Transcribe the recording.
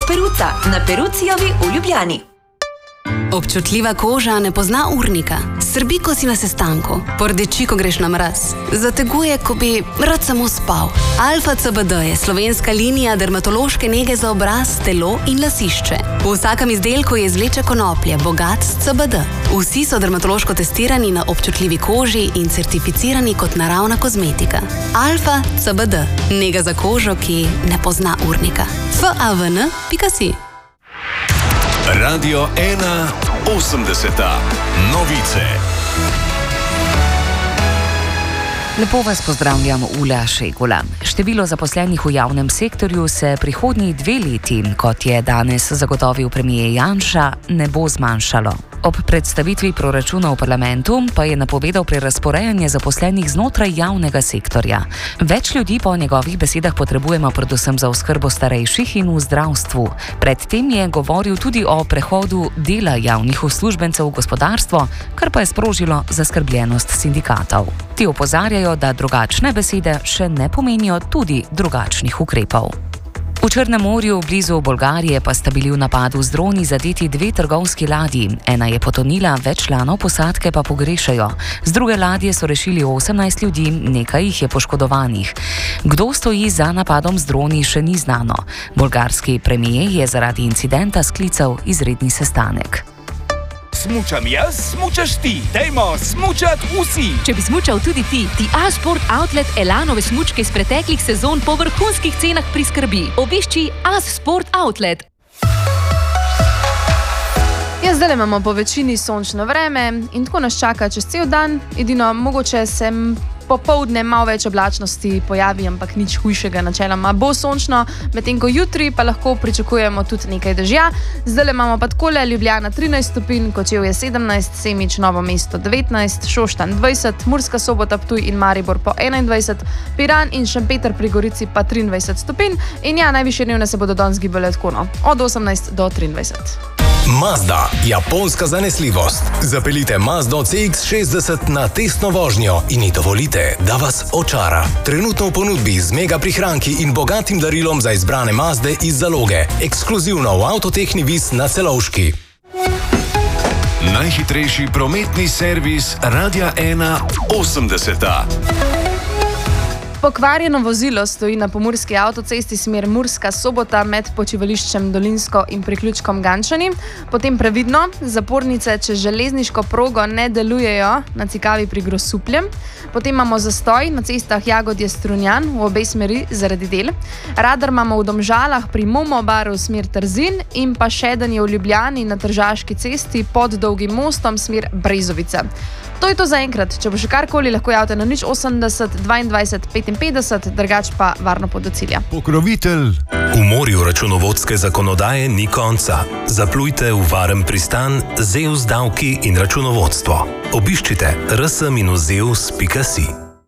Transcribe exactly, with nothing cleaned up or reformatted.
Peruca na Perucijovi v Ljubljani. Občutljiva koža ne pozna urnika. Srbi, ko si na sestanku. Pordeči, ko greš na mraz. Zateguje, ko bi rad samo spal. Alfa C B D je slovenska linija dermatološke nege za obraz, telo in lasišče. V vsakem izdelku je izvleček konoplje, bogat s C B D. Vsi so dermatološko testirani na občutljivi koži in certificirani kot naravna kozmetika. Alfa C B D. Nega za kožo, ki ne pozna urnika. f a v n pika si. Radio ena osemdeseta. Novice. Lepo vas pozdravljam, Ula Šegula. Število zaposlenih v javnem sektorju se prihodnji dve leti, kot je danes zagotovil premier Janša, ne bo zmanjšalo. Ob predstavitvi proračuna v parlamentu pa je napovedal prerazporejanje zaposlenih znotraj javnega sektorja. Več ljudi po njegovih besedah potrebujemo predvsem za oskrbo starejših in v zdravstvu. Predtem je govoril tudi o prehodu dela javnih uslužbencev v gospodarstvo, kar pa je sprožilo zaskrbljenost sindikatov. Ti opozarjajo, da drugačne besede še ne pomenijo tudi drugačnih ukrepov. V Črnem morju blizu Bolgarije pa sta bili v napadu z droni zadeti dve trgovski ladji. Ena je potonila, več članov posadke pa pogrešajo. Z druge ladje so rešili osemnajst ljudi, nekaj jih je poškodovanih. Kdo stoji za napadom z droni, še ni znano. Bolgarski premier je zaradi incidenta sklical izredni sestanek. Smučam jaz, smučaš ti. Dajmo smučat vsi. Če bi smučal tudi ti, ti A-Sport Outlet Elanove smučke iz preteklih sezon po vrhunskih cenah priskrbi. Obišči A-Sport Outlet. Ja, zdaj imamo po večini sončno vreme in tako nas čaka čez cel dan. Edino, mogoče se popoldne malo več oblačnosti pojavi, ampak nič hujšega, načeloma bo sončno, medtem ko jutri pa lahko pričakujemo tudi nekaj dežja. Zdaj imamo pa takole: Ljubljana trinajst stopinj, Kočevje sedemnajst, Semič, Novo mesto devetnajst, Šoštanj dvajset, Murska Sobota, Ptuj in Maribor po enaindvajset, Piran in Šempeter pri Gorici pa triindvajset stopinj in ja, najvišje dnevne se bodo danes gibale tako, no, od osemnajst do triindvajset. Mazda, japonska zanesljivost. Zapeljite Mazdo C X šestdeset na testno vožnjo in ji dovolite, da vas očara. Trenutno v ponudbi z mega prihranki in bogatim darilom za izbrane Mazde iz zaloge. Ekskluzivno v Avtotehni Vis na Celovški. Najhitrejši prometni servis Radia ena osemdeseta. Pokvarjeno vozilo stoji na pomurski avtocesti smer Murska Sobota med počivališčem Dolinsko in priključkom Gančani. Potem previdno, zapornice čez železniško progo ne delujejo na Cikavi pri Grosupljem. Potem imamo zastoj na cestah Jagodje-Strunjan v obe smeri zaradi del. Radar imamo v Domžalah pri Momobaru smer Trzin in pa šeden je v Ljubljani na Tržaški cesti pod Dolgim mostom smer Brezovica. To je to za enkrat. Če bo še karkoli, lahko javite na nič osemdeset dvaindvajset petinpetdeset, drugač pa varno pot do cilja. Pokrovitelj. V morju računovodske zakonodaje ni konca. Zaplujte v varen pristan Zeus davki in računovodstvo. Obiščite r s zeus pika si.